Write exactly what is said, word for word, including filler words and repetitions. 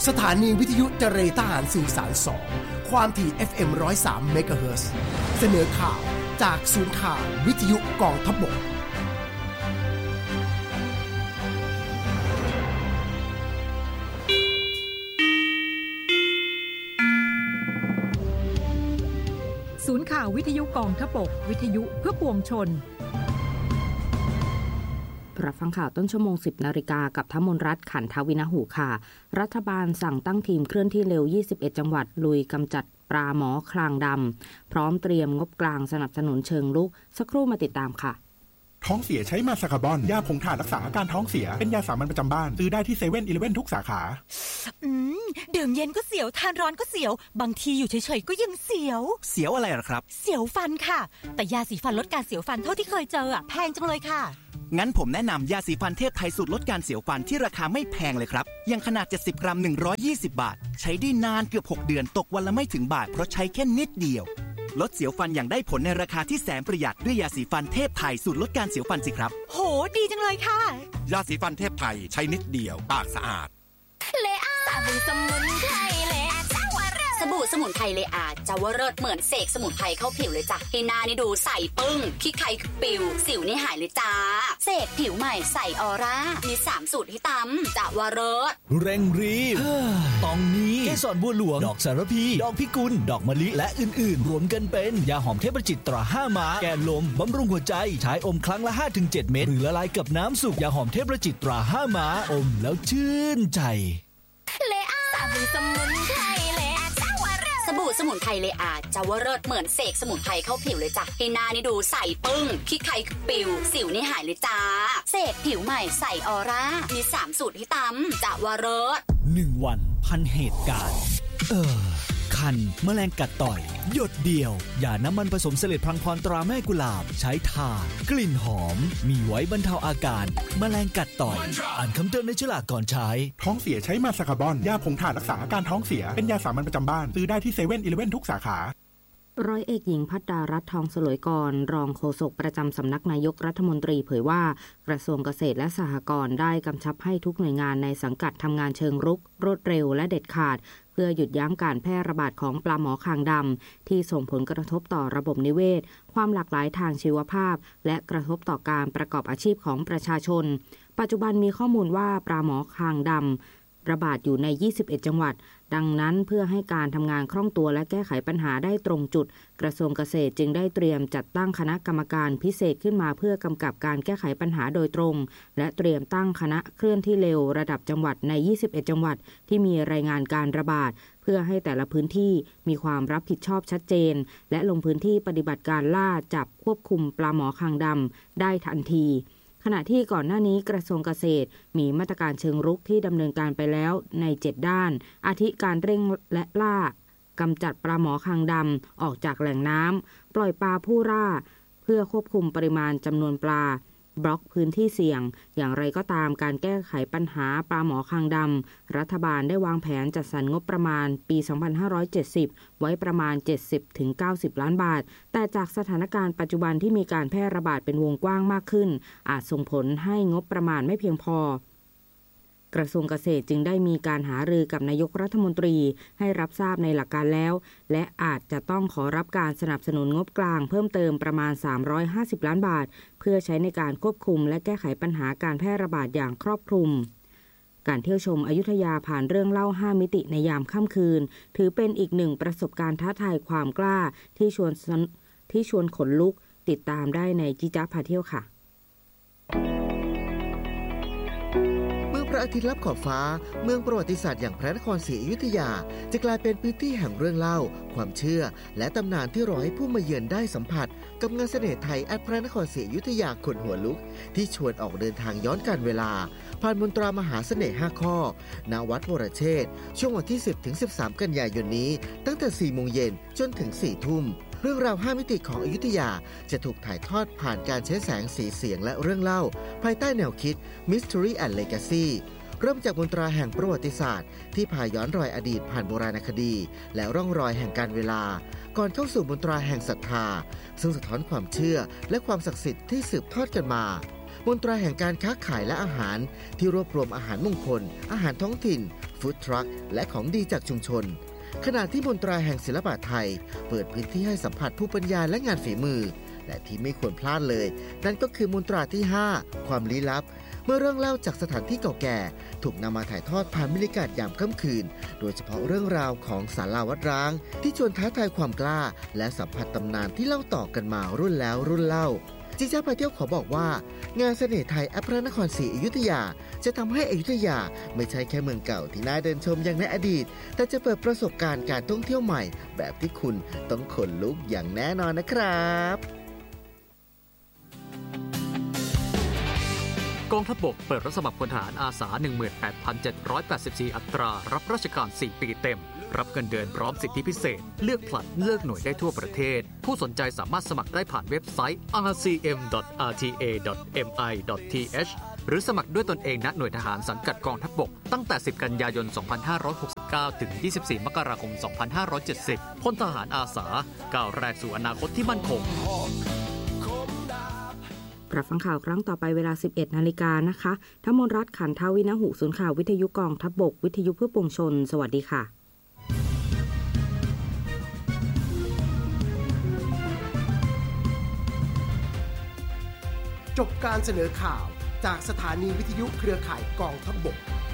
สถานีวิทยุเจเรทหารสื่อสารสองความถี่ เอฟ เอ็ม หนึ่งร้อยสาม เมกะเฮิรตซ์เสนอข่าวจากศูนย์ข่าววิทยุกองทัพบกศูนย์ข่าววิทยุกองทัพบกวิทยุเพื่อปวงชนรับฟังข่าวต้นชั่วโมง สิบนาฬิกากับธมนรัตน์ขันทวินหูค่ะรัฐบาลสั่งตั้งทีมเคลื่อนที่เร็วยี่สิบเอ็ดจังหวัดลุยกำจัดปลาหมอคลางดำพร้อมเตรียมงบกลางสนับสนุนเชิงลุกสักครู่มาติดตามค่ะท้องเสียใช้มาซาคาบอนยาผงถ่านรักษาอาการท้องเสียเป็นยาสามัญประจำบ้านซื้อได้ที่เซเว่นอีเลฟเว่นทุกสาขาอืมดื่มเย็นก็เสียวทานร้อนก็เสียวบางทีอยู่เฉยๆก็ยังเสียวเสียวอะไรหรอครับเสียวฟันค่ะแต่ยาสีฟันลดการเสียวฟันเท่าที่เคยเจออ่ะแพงจังเลยค่ะงั้นผมแนะนำยาสีฟันเทพไทยสูตรลดการเสียวฟันที่ราคาไม่แพงเลยครับยังขนาดเจ็ดสิบกรัมหนึ่งร้อยยี่สิบบาทใช้ได้นานเกือบหกเดือนตกวันละไม่ถึงบาทเพราะใช้แค่นิดเดียวลดเสียวฟันอย่างได้ผลในราคาที่แสนประหยัดด้วยยาสีฟันเทพไทยสูตรลดการเสียวฟันสิครับโหดีจังเลยค่ะยาสีฟันเทพไทยใช้นิดเดียวปากสะอาดเลอาสบู่สมุนไพรเลอาจาวเริศสบู่สมุนไพรเลอาจาวเริศเหมือนเสกสมุนไพรเข้าผิวเลยจ้ะให้หน้านี่ดูใสปึ้งขี้ใครปิวสิวนี่หายเลยจ้าเสกผิวใหม่ใสออร่ามีสามสูตรให้ตำจาวเริศเร่งรีบตองนี้เกสรบัวหลวงดอกสารพีดอกพิกุลดอกมะลิและอื่นๆรวมกันเป็นยาหอมเทพจิตตราห้าม้าแก้ลมบำรุงหัวใจใช้อมครั้งละ ห้าถึงเจ็ด เม็ดหรือละลายกับน้ำสุกยาหอมเทพจิตตราห้าม้าอมแล้วชื่นใจเลอาสบู่สมุนไพรเลอาจาวเริศสบู่สมุนไพรเลอาจาวเริศเหมือนเสกสมุนไพรเข้าผิวเลยจ้ะให้หน้านี่ดูใสปึ้งขี้ใครปิวสิวนี่หายเลยจ้าเสกผิวใหม่ใสออร่ามีสามสูตรให้ตำจาวเริศหนึ่งวันพันเหตุการณ์เออคันแมลงกัดต่อยหยดเดียวอย่าน้ำมันผสมเสลดพลังพรตราแม่กุหลาบใช้ทากลิ่นหอมมีไว้บรรเทาอาการแมลงกัดต่อยอ่านคำเตือนในฉลากก่อนใช้ท้องเสียใช้มาซาคาบอนยาผงถ่านรักษาอาการท้องเสียเป็นยาสามัญประจำบ้านซื้อได้ที่เซเว่นอีเลฟเว่นทุกสาขาร้อยเอกหญิงภัตรารัตน์ทองสลวยกรรองโฆษกประจำสำนักนายกรัฐมนตรีเผยว่ากระทรวงเกษตรและสหกรณ์ได้กำชับให้ทุกหน่วยงานในสังกัดทำงานเชิงรุกรวดเร็วและเด็ดขาดเพื่อหยุดยั้งการแพร่ระบาดของปลาหมอคางดำที่ส่งผลกระทบต่อระบบนิเวศความหลากหลายทางชีวภาพและกระทบต่อการประกอบอาชีพของประชาชนปัจจุบันมีข้อมูลว่าปลาหมอคางดำระบาดอยู่ในยี่สิบเอ็ดจังหวัดดังนั้นเพื่อให้การทำงานคล่องตัวและแก้ไขปัญหาได้ตรงจุดกระทรวงเกษตรจึงได้เตรียมจัดตั้งคณะกรรมการพิเศษขึ้นมาเพื่อกำกับการแก้ไขปัญหาโดยตรงและเตรียมตั้งคณะเคลื่อนที่เร็วระดับจังหวัดในยี่สิบเอ็ดจังหวัดที่มีรายงานการระบาดเพื่อให้แต่ละพื้นที่มีความรับผิดชอบชัดเจนและลงพื้นที่ปฏิบัติการล่าจับควบคุมปลาหมอคางดำได้ทันทีขณะที่ก่อนหน้านี้กระทรวงเกษตรมีมาตรการเชิงรุกที่ดำเนินการไปแล้วในเจ็ดด้านอาทิการเร่งและล่ากำจัดปลาหมอคางดำออกจากแหล่งน้ำปล่อยปลาผู้ร่าเพื่อควบคุมปริมาณจำนวนปลาบล็อกพื้นที่เสี่ยงอย่างไรก็ตามการแก้ไขปัญหาปลาหมอคางดำรัฐบาลได้วางแผนจัดสรรงบประมาณปีสองพันห้าร้อยเจ็ดสิบไว้ประมาณ เจ็ดสิบถึงเก้าสิบ ล้านบาทแต่จากสถานการณ์ปัจจุบันที่มีการแพร่ระบาดเป็นวงกว้างมากขึ้นอาจส่งผลให้งบประมาณไม่เพียงพอกระทรวงเกษตรจึงได้มีการหารือกับนายกรัฐมนตรีให้รับทราบในหลักการแล้วและอาจจะต้องขอรับการสนับสนุนงบกลางเพิ่มเติมประมาณสามร้อยห้าสิบล้านบาทเพื่อใช้ในการควบคุมและแก้ไขปัญหาการแพร่ระบาดอย่างครอบคลุมการเที่ยวชมอยุธยาผ่านเรื่องเล่าห้ามิติในยามค่ำคืนถือเป็นอีกหนึ่งประสบการณ์ท้าทายความกล้าที่ชวนที่ชวนขนลุกติดตามได้ในจิจ๊ะพาเที่ยวค่ะพระอาทิตย์ลับขอบฟ้าเมืองประวัติศาสตร์อย่างพระนครศรีอยุธยาจะกลายเป็นพื้นที่แห่งเรื่องเล่าความเชื่อและตำนานที่รอให้ผู้มาเยือนได้สัมผัสกับงานเสน่ห์ไทยอันพระนครศรีอยุธยาขนหัวลุกที่ชวนออกเดินทางย้อนการเวลาผ่านมนตรามหาเสน่ห์ห้าข้อณวัดวรเชษฐ์ช่วงวันที่ สิบถึงสิบสาม กันยายนนี้ตั้งแต่ สี่โมงเย็นจนถึง สี่ทุ่มเรื่องราวห้ามิติของอยุธยาจะถูกถ่ายทอดผ่านการใช้แสงสีเสียงและเรื่องเล่าภายใต้แนวคิด Mystery and Legacy เริ่มจากมนตราแห่งประวัติศาสตร์ที่พาย้อนรอยอดีตผ่านโบราณคดีและร่องรอยแห่งการเวลาก่อนเข้าสู่มนตราแห่งศรัทธาซึ่งสะท้อนความเชื่อและความศักดิ์สิทธิ์ที่สืบทอดกันมามนตราแห่งการค้าขายและอาหารที่รวบรวมอาหารมงคลอาหารท้องถิ่นฟู้ดทรัคและของดีจากชุมชนขณะที่มนตราแห่งศิลปะไทยเปิดพื้นที่ให้สัมผัสผู้บรรยายและงานฝีมือและที่ไม่ควรพลาดเลยนั่นก็คือมนตราที่ห้าความลี้ลับเมื่อเรื่องเล่าจากสถานที่เก่าแก่ถูกนำมาถ่ายทอดผ่านบรรยากาศยามค่ำคืนโดยเฉพาะเรื่องราวของศาลาวัดร้างที่ชวนท้าทายความกล้าและสัมผัสตำนานที่เล่าต่อกันมารุ่นแล้วรุ่นเล่าจิจ้าพาเที่ยวขอบอกว่างานเสน่ห์ไทยแอปพระนครศรีอยุธยาจะทำให้อยุธยาไม่ใช่แค่เมืองเก่าที่น่าเดินชมอย่างในอดีตแต่จะเปิดประสบการณ์การท่องเที่ยวใหม่แบบที่คุณต้องขนลุกอย่างแน่นอนนะครับกองทัพบกเปิดรับสมัครพลทหารอาสา หนึ่งหมื่นแปดพันเจ็ดร้อยแปดสิบสี่ อัตรารับราชการสี่ปีเต็มรับเงินเดือนพร้อมสิทธิพิเศษเลือกผลัดเลือกหน่วยได้ทั่วประเทศผู้สนใจสามารถสมัครได้ผ่านเว็บไซต์ อาร์ ซี เอ็ม ดอท อาร์ ที เอ ดอท เอ็ม ไอ ดอท ที เอช หรือสมัครด้วยตนเองณหน่วยทหารสังกัดกองทัพบกตั้งแต่สิบกันยายนสองพันห้าร้อยหกสิบเก้าถึงยี่สิบสี่มกราคมสองพันห้าร้อยเจ็ดสิบพลทหารอาสาก้าวแรกสู่อนาคตที่มั่นคงรับฟังข่าวครั้งต่อไปเวลา สิบเอ็ดนาฬิกานะคะทมนรัตน์ขันทวินหุศูนย์ข่าววิทยุกองทัพบกวิทยุเพื่อปวงชนสวัสดีค่ะจบการเสนอข่าวจากสถานีวิทยุเครือข่ายกองทัพบก